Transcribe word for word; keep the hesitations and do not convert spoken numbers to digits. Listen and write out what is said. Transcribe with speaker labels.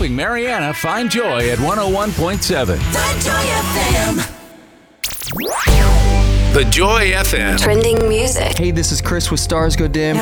Speaker 1: helping Mariana find joy at one oh one point seven.
Speaker 2: The Joy F M.
Speaker 1: The Joy F M.
Speaker 2: Trending music.
Speaker 3: Hey, this is Chris with Stars Go Dim.